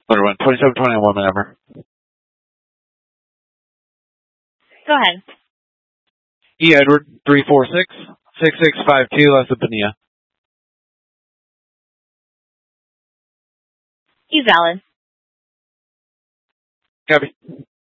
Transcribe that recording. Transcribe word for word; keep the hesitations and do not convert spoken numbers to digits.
one twenty-seven twenty-one, whenever. Go ahead. E. Edward, three four six, six six five two, Las Bonilla. E. Valid. Copy.